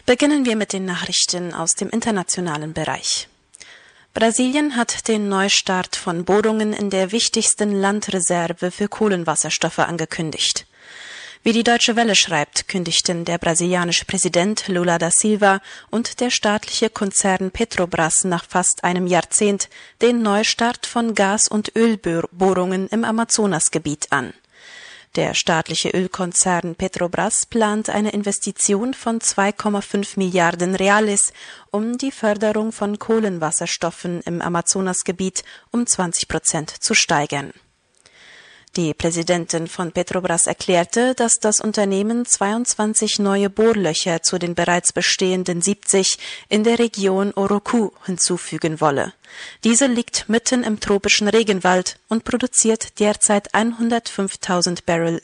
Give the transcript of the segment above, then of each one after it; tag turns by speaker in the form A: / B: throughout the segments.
A: Beginnen wir mit den Nachrichten aus dem internationalen Bereich. Brasilien hat den Neustart von Bohrungen in der wichtigsten Landreserve für Kohlenwasserstoffe angekündigt. Wie die Deutsche Welle schreibt, kündigten der brasilianische Präsident Lula da Silva und der staatliche Konzern Petrobras nach fast einem Jahrzehnt den Neustart von Gas- und Ölbohrungen im Amazonasgebiet an. Der staatliche Ölkonzern Petrobras plant eine Investition von 2,5 Milliarden Reales, um die Förderung von Kohlenwasserstoffen im Amazonasgebiet um 20% zu steigern. Die Präsidentin von Petrobras erklärte, dass das Unternehmen 22 neue Bohrlöcher zu den bereits bestehenden 70 in der Region Orocu hinzufügen wolle. Diese liegt mitten im tropischen Regenwald und produziert derzeit 105.000 Barrel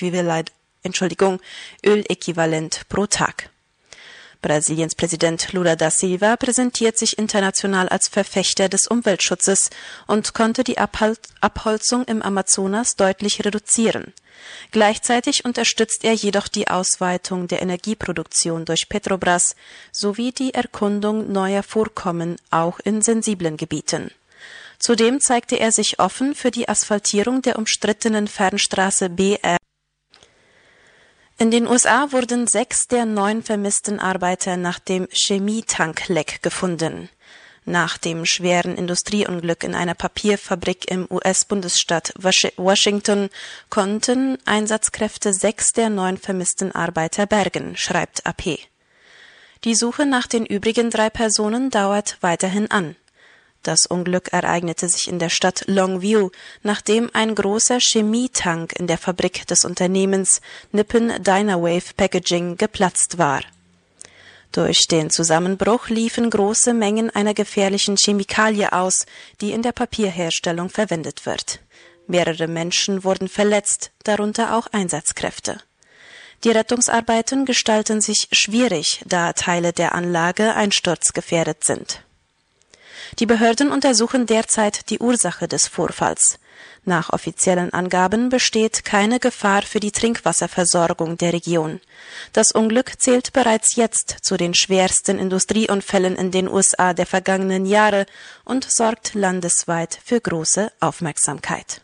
A: Öläquivalent pro Tag. Brasiliens Präsident Lula da Silva präsentiert sich international als Verfechter des Umweltschutzes und konnte die Abholzung im Amazonas deutlich reduzieren. Gleichzeitig unterstützt er jedoch die Ausweitung der Energieproduktion durch Petrobras sowie die Erkundung neuer Vorkommen auch in sensiblen Gebieten. Zudem zeigte er sich offen für die Asphaltierung der umstrittenen Fernstraße BR. In den USA wurden 6 der 9 vermissten Arbeiter nach dem Chemietank-Leck gefunden. Nach dem schweren Industrieunglück in einer Papierfabrik im US-Bundesstaat Washington konnten Einsatzkräfte 6 der 9 vermissten Arbeiter bergen, schreibt AP. Die Suche nach den übrigen 3 Personen dauert weiterhin an. Das Unglück ereignete sich in der Stadt Longview, nachdem ein großer Chemietank in der Fabrik des Unternehmens Nippon Dynawave Packaging geplatzt war. Durch den Zusammenbruch liefen große Mengen einer gefährlichen Chemikalie aus, die in der Papierherstellung verwendet wird. Mehrere Menschen wurden verletzt, darunter auch Einsatzkräfte. Die Rettungsarbeiten gestalten sich schwierig, da Teile der Anlage einsturzgefährdet sind. Die Behörden untersuchen derzeit die Ursache des Vorfalls. Nach offiziellen Angaben besteht keine Gefahr für die Trinkwasserversorgung der Region. Das Unglück zählt bereits jetzt zu den schwersten Industrieunfällen in den USA der vergangenen Jahre und sorgt landesweit für große Aufmerksamkeit.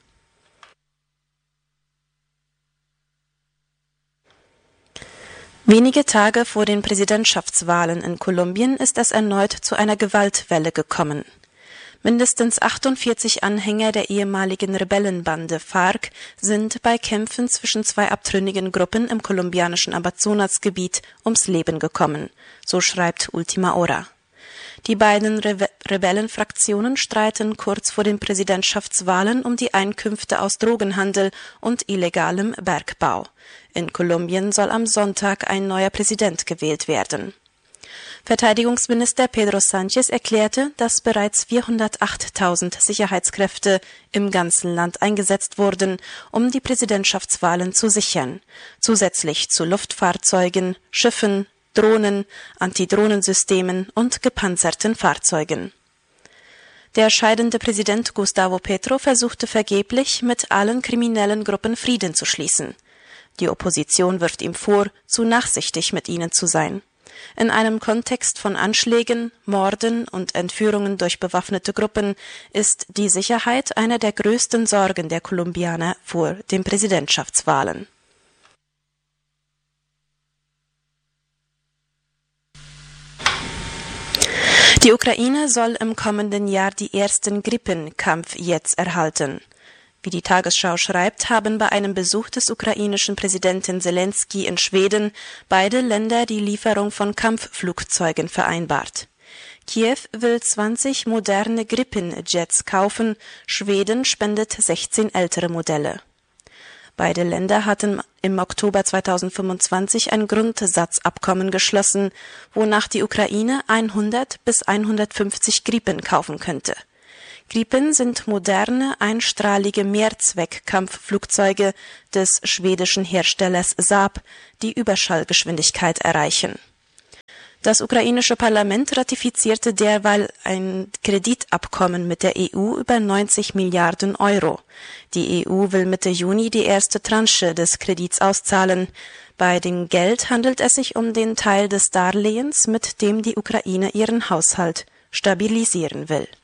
A: Wenige Tage vor den Präsidentschaftswahlen in Kolumbien ist es erneut zu einer Gewaltwelle gekommen. Mindestens 48 Anhänger der ehemaligen Rebellenbande FARC sind bei Kämpfen zwischen 2 abtrünnigen Gruppen im kolumbianischen Amazonasgebiet ums Leben gekommen, so schreibt Ultima Hora. Die beiden Rebellenfraktionen streiten kurz vor den Präsidentschaftswahlen um die Einkünfte aus Drogenhandel und illegalem Bergbau. In Kolumbien soll am Sonntag ein neuer Präsident gewählt werden. Verteidigungsminister Pedro Sánchez erklärte, dass bereits 408.000 Sicherheitskräfte im ganzen Land eingesetzt wurden, um die Präsidentschaftswahlen zu sichern, zusätzlich zu Luftfahrzeugen, Schiffen, Drohnen, Antidrohnensystemen und gepanzerten Fahrzeugen. Der scheidende Präsident Gustavo Petro versuchte vergeblich, mit allen kriminellen Gruppen Frieden zu schließen. Die Opposition wirft ihm vor, zu nachsichtig mit ihnen zu sein. In einem Kontext von Anschlägen, Morden und Entführungen durch bewaffnete Gruppen ist die Sicherheit eine der größten Sorgen der Kolumbianer vor den Präsidentschaftswahlen. Die Ukraine soll im kommenden Jahr die ersten Gripenkampfjets erhalten. Wie die Tagesschau schreibt, haben bei einem Besuch des ukrainischen Präsidenten Selenskyj in Schweden beide Länder die Lieferung von Kampfflugzeugen vereinbart. Kiew will 20 moderne Gripen-Jets kaufen, Schweden spendet 16 ältere Modelle. Beide Länder hatten im Oktober 2025 ein Grundsatzabkommen geschlossen, wonach die Ukraine 100 bis 150 Gripen kaufen könnte. Gripen sind moderne, einstrahlige Mehrzweck-Kampfflugzeuge des schwedischen Herstellers Saab, die Überschallgeschwindigkeit erreichen. Das ukrainische Parlament ratifizierte derweil ein Kreditabkommen mit der EU über 90 Milliarden Euro. Die EU will Mitte Juni die erste Tranche des Kredits auszahlen. Bei dem Geld handelt es sich um den Teil des Darlehens, mit dem die Ukraine ihren Haushalt stabilisieren will.